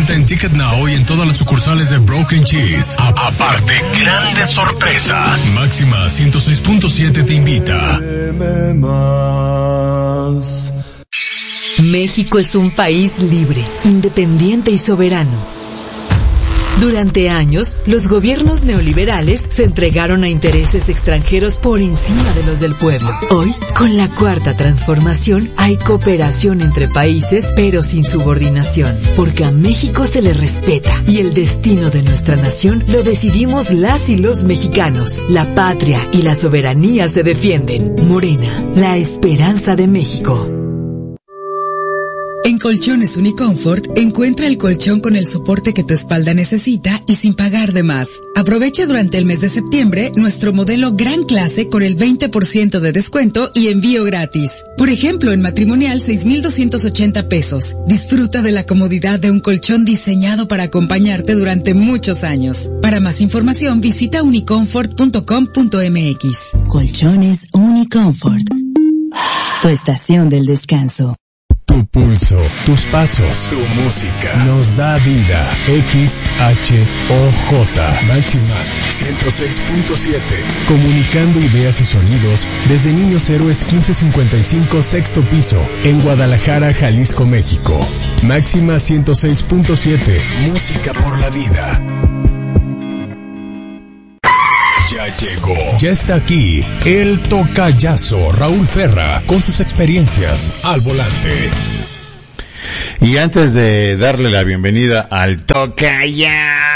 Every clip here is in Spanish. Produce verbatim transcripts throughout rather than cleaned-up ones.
venta en Ticket Now y en todas las sucursales de Broken Cheese. A- aparte, grandes sorpresas. Máxima ciento seis punto siete te invita. México es un país libre, independiente y soberano. Durante años, los gobiernos neoliberales se entregaron a intereses extranjeros por encima de los del pueblo. Hoy, con la cuarta transformación, hay cooperación entre países, pero sin subordinación, porque a México se le respeta y el destino de nuestra nación lo decidimos las y los mexicanos. La patria y la soberanía se defienden. Morena, la esperanza de México. En Colchones Uniconfort, encuentra el colchón con el soporte que tu espalda necesita y sin pagar de más. Aprovecha durante el mes de septiembre nuestro modelo Gran Clase con el veinte por ciento de descuento y envío gratis. Por ejemplo, en matrimonial seis mil doscientos ochenta pesos. Disfruta de la comodidad de un colchón diseñado para acompañarte durante muchos años. Para más información, visita uniconfort punto com punto m x. Colchones Uniconfort. Tu estación del descanso. Tu pulso, tus pasos, tu música nos da vida. X H O J Máxima ciento seis punto siete. Comunicando ideas y sonidos desde Niños Héroes quince cincuenta y cinco sexto piso en Guadalajara, Jalisco, México. Máxima ciento seis punto siete. Música por la vida. Ya llegó, ya está aquí, el tocayazo Raúl Ferra, con sus experiencias al volante. Y antes de darle la bienvenida al tocayazo,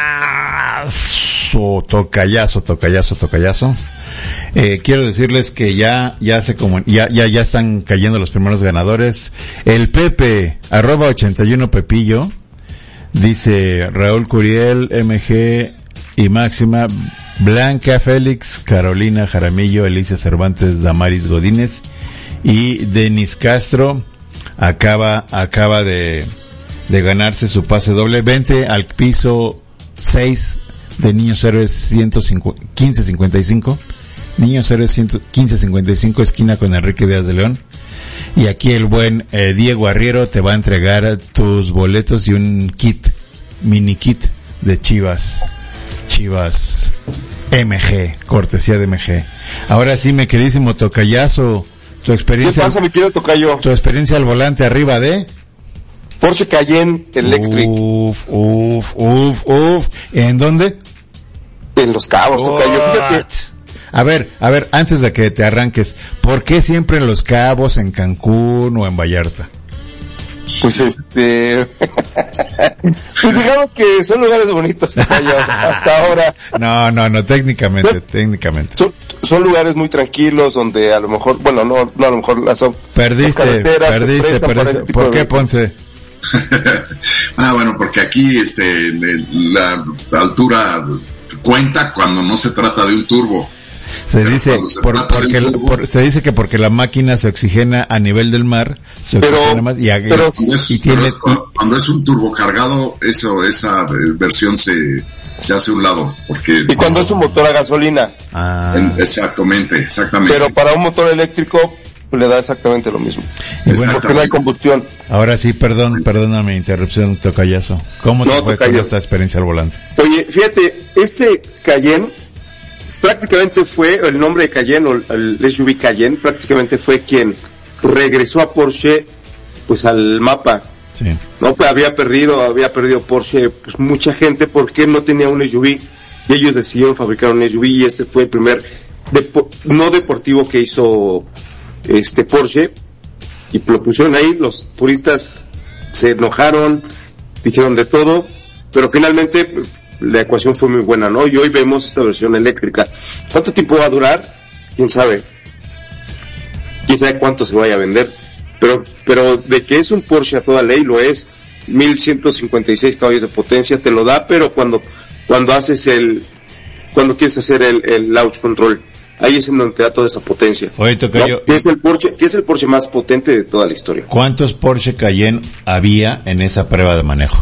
tocayazo, tocayazo, tocayazo, eh, quiero decirles que ya, ya se como, ya, ya, ya están cayendo los primeros ganadores. El Pepe, arroba ochenta y uno Pepillo, dice Raúl Curiel, M G y Máxima, Blanca Félix, Carolina Jaramillo, Alicia Cervantes, Damaris Godínez y Denis Castro acaba, acaba de, de ganarse su pase doble. Vente al piso seis de Niños Héroes quince cincuenta y cinco. Niños Héroes quince cincuenta y cinco, esquina con Enrique Díaz de León. Y aquí el buen eh, Diego Arriero te va a entregar tus boletos y un kit, mini kit de Chivas. Chivas M G, cortesía de M G. Ahora sí, mi queridísimo tocayazo, tu experiencia. ¿Qué pasa, mi querido tocayo? Tu experiencia al volante arriba de Porsche Cayenne Electric. Uf, uf, uf, uf. ¿En dónde? En Los Cabos, tocayo. Fíjate. A ver, a ver, antes de que te arranques, ¿por qué siempre en Los Cabos, en Cancún o en Vallarta? Pues este, pues digamos que son lugares bonitos, tocayo, hasta ahora. No, no, no, técnicamente, no, técnicamente. Son, son lugares muy tranquilos donde a lo mejor, bueno, no, no a lo mejor las, perdiste, las carreteras perdiste, se perdiste. Este ¿Por qué, Ponce? Ah, bueno, porque aquí, este, la, la altura cuenta cuando no se trata de un turbo. Se Pero dice se por, porque el, por, se dice que porque la máquina se oxigena a nivel del mar, se pero, oxigena más y, pero, y, es, y tiene es, cuando es un turbo cargado, eso esa versión se se hace a un lado, porque y cuando oh. es un motor a gasolina. Ah. En, exactamente, exactamente. Pero para un motor eléctrico le da exactamente lo mismo. Bueno, porque no hay combustión. Ahora sí, perdón, perdóname interrupción, tocayazo. ¿Cómo te no, fue con esta experiencia al volante? Oye, fíjate, este Cayenne prácticamente fue el nombre de Cayenne, o el S U V Cayenne, prácticamente fue quien regresó a Porsche, pues al mapa. Sí. No, pues había perdido, había perdido Porsche, pues mucha gente porque no tenía un S U V y ellos decidieron fabricar un S U V y este fue el primer depo- no deportivo que hizo este Porsche y lo pusieron ahí, los puristas se enojaron, dijeron de todo, pero finalmente la ecuación fue muy buena, ¿no? Y hoy vemos esta versión eléctrica. ¿Cuánto tiempo va a durar? ¿Quién sabe? ¿Quién sabe cuánto se vaya a vender? Pero, pero de que es un Porsche a toda ley, lo es. mil ciento cincuenta y seis caballos de potencia te lo da, pero cuando, cuando haces el, cuando quieres hacer el, el launch control, ahí es en donde te da toda esa potencia. Oye, tocayo, ¿no? ¿Qué es el Porsche, qué es el Porsche más potente de toda la historia? ¿Cuántos Porsche Cayenne había en esa prueba de manejo?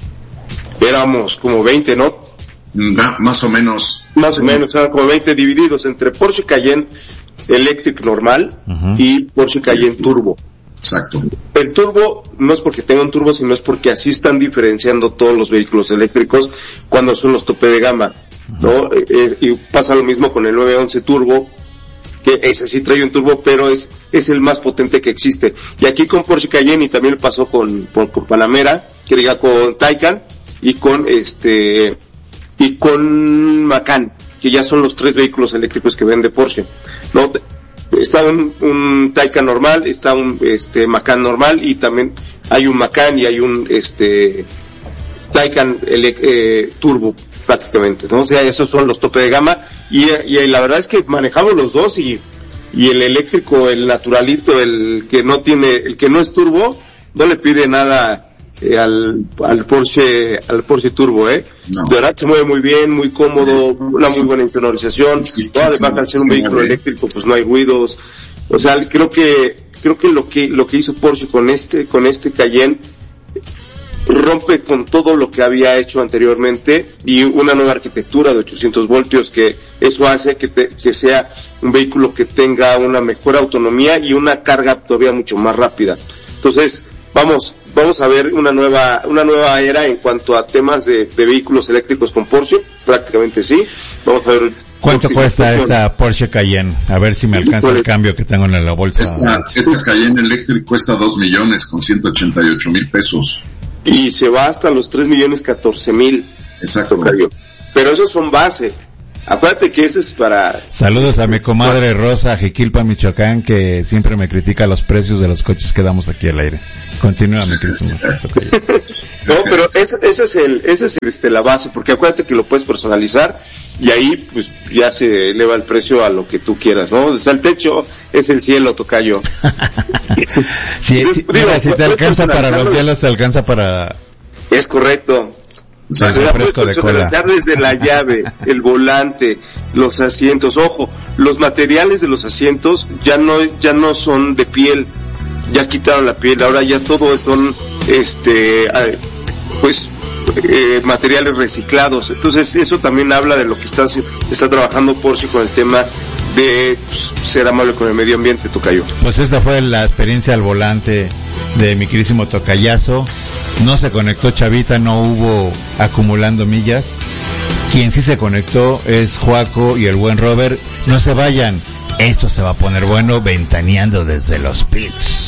Éramos como veinte, ¿no? Ah, más o menos. Más o menos, eran como veinte divididos entre Porsche Cayenne Electric normal uh-huh. y Porsche Cayenne Turbo. Exacto. El turbo no es porque tenga un turbo, sino es porque así están diferenciando todos los vehículos eléctricos cuando son los tope de gama, ¿no? Eh, eh, y pasa lo mismo con el nueve once Turbo, que ese sí trae un turbo, pero es es el más potente que existe. Y aquí con Porsche Cayenne, y también pasó con, con, con Panamera, que diga con Taycan, y con este, y con Macan, que ya son los tres vehículos eléctricos que vende Porsche, ¿no? Está un, un Taycan normal, está un este Macan normal, y también hay un Macan y hay un este Taycan ele, eh, turbo prácticamente, ¿no? O sea, esos son los tope de gama, y, y la verdad es que manejamos los dos, y y el eléctrico, el naturalito, el que no tiene, el que no es turbo, no le pide nada eh, al al Porsche al Porsche Turbo, eh. No. De verdad se mueve muy bien, muy cómodo, una muy buena insonorización. Sí, sí, además, al ser un vehículo eléctrico, pues no hay ruidos. O sea, creo que creo que lo que lo que hizo Porsche con este con este Cayenne rompe con todo lo que había hecho anteriormente, y una nueva arquitectura de ochocientos voltios, que eso hace que, te, que sea un vehículo que tenga una mejor autonomía y una carga todavía mucho más rápida. Entonces, vamos, vamos a ver una nueva, una nueva era en cuanto a temas de, de vehículos eléctricos con Porsche, prácticamente sí. Vamos a ver. ¿Cuánto cuesta esta Porsche Cayenne? A ver si me alcanza el cambio que tengo en la bolsa. Esta, este Cayenne eléctrico cuesta dos millones con ciento ochenta y ocho mil pesos. Y se va hasta los tres millones catorce mil. Exacto. Pero esos son base. Acuérdate que ese es para... Saludos a mi comadre Rosa, Jiquilpa, Michoacán, que siempre me critica los precios de los coches que damos aquí al aire. Continúa, mi querido. No, pero ese, ese es el, ese es este, la base, porque acuérdate que lo puedes personalizar, y ahí pues ya se eleva el precio a lo que tú quieras, ¿no? O sea, el techo es el cielo, tocayo. Sí, sí, mira, si te alcanza para los hielos, te alcanza para... Es correcto. O sea, se puede personalizar desde la llave, el volante, los asientos. Ojo, los materiales de los asientos ya no, ya no son de piel, ya quitaron la piel, ahora ya todo son, este, pues, eh, materiales reciclados. Entonces eso también habla de lo que está, está trabajando Porsche con el tema de pues, ser amable con el medio ambiente, tocayo. Pues esta fue la experiencia al volante de mi querísimo tocayazo. No se conectó Chavita, no hubo acumulando millas. Quien sí se conectó es Joaco y el buen Robert. No se vayan, esto se va a poner bueno, ventaneando desde los pits.